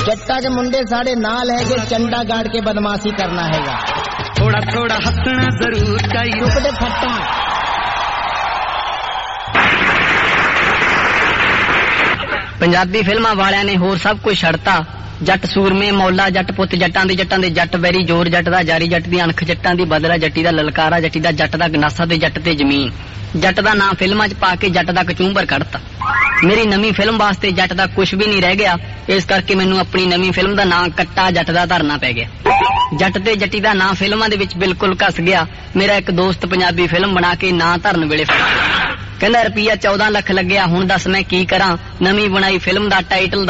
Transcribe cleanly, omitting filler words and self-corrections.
जट्टा के मुंडे साढ़े नाल है कि चंडा गाड़ के बदमाशी करना हैगा। थोड़ा थोड़ा हंसना जरूर चाहिए। टुकड़े फट्टा पंजाबी फिल्मां वालियां ने होर सब कुछ छड़ता। जट सूरमे मौला जट पुत जट्टां दे जट बैरी जोर जट दा जारी जट दी अणख जट्टां दी बदला जट्टी दा ललकारा जट्टी दा जट दा गनासा ते जट ते जमीन जट दा नाम फिल्मां च पा के जट दा कचूंबर कढ़ता। मेरी नवीं फिल्म वास्ते जट दा कुछ भी नहीं रह गया, इस करके मैनू अपनी नवीं फिल्म दा नाम कट्टा जट दा धरना पै गया। जट ते जट्टी दा नाम फिल्मां दे विच बिल्कुल घस गया। मेरा एक दोस्त पंजाबी फिल्म बना के ना धरन वेले फस गया। कहंदा रुपया 14 लाख लग्या, हुण दस मैं की करां। नवीं बनाई फिल्म दा टाइटल